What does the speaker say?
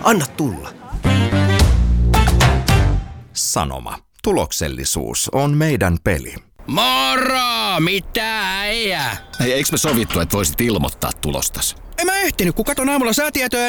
Anna tulla. Sanoma. Tuloksellisuus on meidän peli. Moro! Mitä äijä? Hei, eikö me sovittu, että voisit ilmoittaa tulostas? En mä ehtinyt, kun katon aamulla säätietoja